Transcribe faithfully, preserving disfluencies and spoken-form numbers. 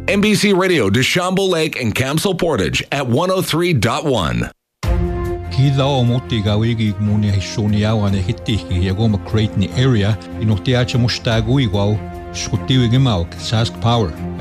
N B C Radio, Deschambault Lake and Camsell Portage at one oh three point one. Kida o moti gawigi muni hishoni awa ne hitiki ya goma create ni area inotiacha mustagu igual skutiwi gemau Sask Power.